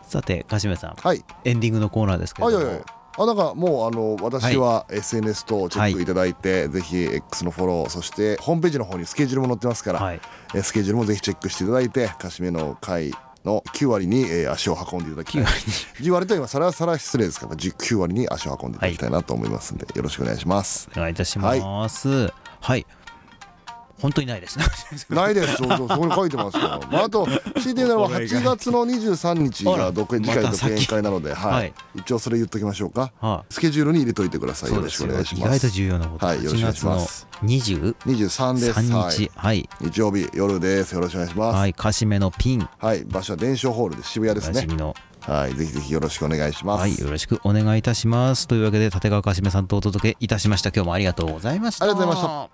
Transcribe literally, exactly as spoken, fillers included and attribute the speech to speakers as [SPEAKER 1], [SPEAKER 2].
[SPEAKER 1] さてかしめさん、
[SPEAKER 2] はい、
[SPEAKER 1] エンディングのコーナーですけれども、
[SPEAKER 2] はいはいはい、あなんかもうあの私は エスエヌエス 等をチェックいただいて、はい、ぜひ X のフォロー、そしてホームページの方にスケジュールも載ってますから、はい、スケジュールもぜひチェックしていただいて、かしめの会のきゅう割に、えー、足を運んでいただきたい。じゅう割と今それはそれは失礼ですからきゅう割に足を運んでいただきたいなと思いますので、はい、よろしくお願いします。
[SPEAKER 1] お願いいたします。はい、はい、本当にないですね。
[SPEAKER 2] ないです。そうそう、そこに書いてますよ。まあ、あと強いて言うならばはちがつのにじゅうさんにちが独次回独演会なので、はいはい、一応それ言っときましょうか、はあ、スケジュールに入れといてください。よろしくお願いします。
[SPEAKER 1] 意外と重要なこと、はい、よろしくお願いします。にじゅうさんです。さんにち、はい、
[SPEAKER 2] 日曜日夜です。よろしくお願いします。
[SPEAKER 1] はい、かしめのピン、
[SPEAKER 2] はい、場所は伝承ホールで渋谷ですね。はい、ぜひぜひよろしくお願いします。
[SPEAKER 1] はい、よろしくお願いいたします。というわけで立川かしめさんとお届けいたしました。今日もありがとうございました。
[SPEAKER 2] ありがとうございました。